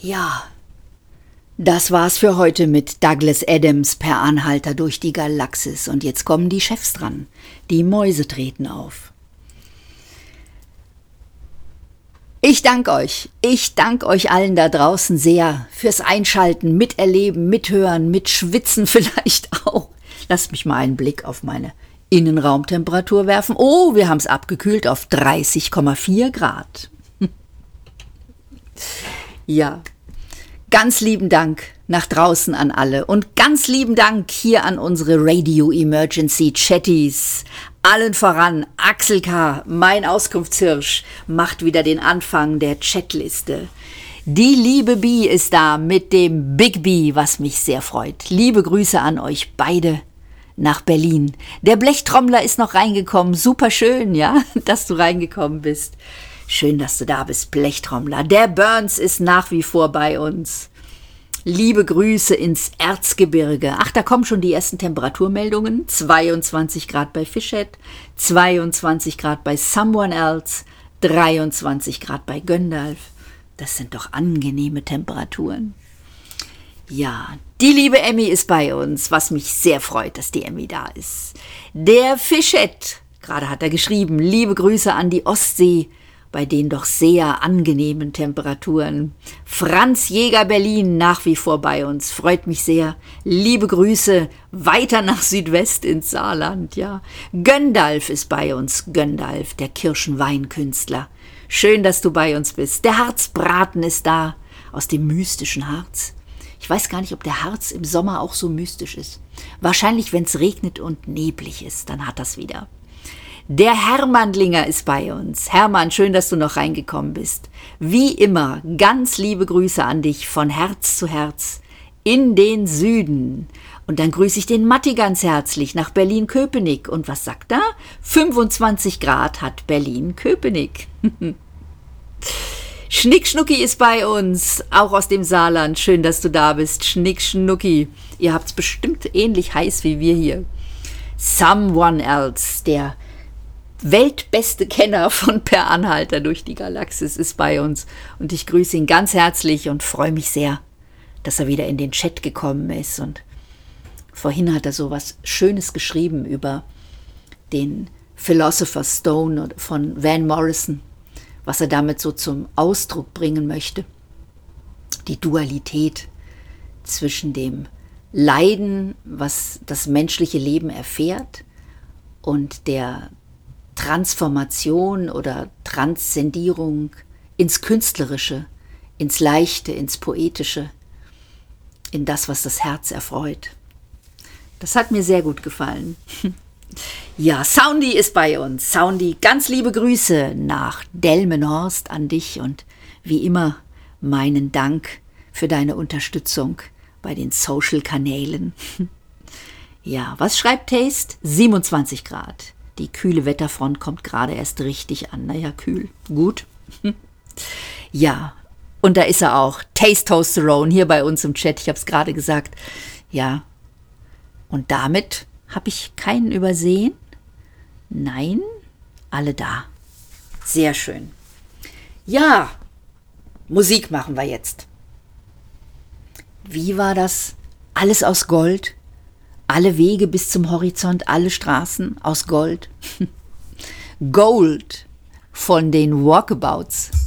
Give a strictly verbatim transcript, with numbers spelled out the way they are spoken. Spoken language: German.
Ja, das war's für heute mit Douglas Adams per Anhalter durch die Galaxis. Und jetzt kommen die Chefs dran. Die Mäuse treten auf. Ich danke euch. Ich danke euch allen da draußen sehr fürs Einschalten, Miterleben, Mithören, Mitschwitzen vielleicht auch. Lasst mich mal einen Blick auf meine Innenraumtemperatur werfen. Oh, wir haben es abgekühlt auf dreißig Komma vier Grad. Ja, ganz lieben Dank nach draußen an alle und ganz lieben Dank hier an unsere Radio Emergency Chatties. Allen voran Axel K., mein Auskunftshirsch, macht wieder den Anfang der Chatliste. Die liebe B ist da mit dem Big B, was mich sehr freut. Liebe Grüße an euch beide nach Berlin. Der Blechtrommler ist noch reingekommen. Super schön, ja, dass du reingekommen bist. Schön, dass du da bist, Blechtrommler. Der Burns ist nach wie vor bei uns. Liebe Grüße ins Erzgebirge. Ach, da kommen schon die ersten Temperaturmeldungen. zweiundzwanzig Grad bei Fischhead, zweiundzwanzig Grad bei Someone Else, dreiundzwanzig Grad bei Göndalf. Das sind doch angenehme Temperaturen. Ja, die liebe Emmy ist bei uns, was mich sehr freut, dass die Emmy da ist. Der Fischhead, gerade hat er geschrieben, liebe Grüße an die Ostsee, bei den doch sehr angenehmen Temperaturen. Franz Jäger Berlin nach wie vor bei uns, freut mich sehr. Liebe Grüße weiter nach Südwest ins Saarland, ja. Göndalf ist bei uns, Göndalf, der Kirschenweinkünstler. Schön, dass du bei uns bist. Der Harzbraten ist da, aus dem mystischen Harz. Ich weiß gar nicht, ob der Harz im Sommer auch so mystisch ist. Wahrscheinlich, wenn es regnet und neblig ist, dann hat das wieder. Der Hermannlinger ist bei uns. Hermann, schön, dass du noch reingekommen bist. Wie immer, ganz liebe Grüße an dich von Herz zu Herz in den Süden. Und dann grüße ich den Matti ganz herzlich nach Berlin-Köpenick. Und was sagt er? fünfundzwanzig Grad hat Berlin-Köpenick. Schnick Schnucki ist bei uns, auch aus dem Saarland. Schön, dass du da bist. Schnick Schnucki. Ihr habt es bestimmt ähnlich heiß wie wir hier. Someone Else, der weltbeste Kenner von Per Anhalter durch die Galaxis, ist bei uns. Und ich grüße ihn ganz herzlich und freue mich sehr, dass er wieder in den Chat gekommen ist. Und vorhin hat er so was Schönes geschrieben über den Philosopher's Stone von Van Morrison, was er damit so zum Ausdruck bringen möchte. Die Dualität zwischen dem Leiden, was das menschliche Leben erfährt, und der Transformation oder Transzendierung ins Künstlerische, ins Leichte, ins Poetische, in das, was das Herz erfreut. Das hat mir sehr gut gefallen. Ja, Soundy ist bei uns. Soundy, ganz liebe Grüße nach Delmenhorst an dich und wie immer meinen Dank für deine Unterstützung bei den Social-Kanälen. Ja, was schreibt Taste? siebenundzwanzig Grad. Die kühle Wetterfront kommt gerade erst richtig an. Naja, kühl. Gut. Ja, und da ist er auch. Taste Toasterone hier bei uns im Chat. Ich habe es gerade gesagt. Ja, und damit habe ich keinen übersehen. Nein, alle da. Sehr schön. Ja, Musik machen wir jetzt. Wie war das? Alles aus Gold? Alle Wege bis zum Horizont, alle Straßen aus Gold. Gold von den Walkabouts.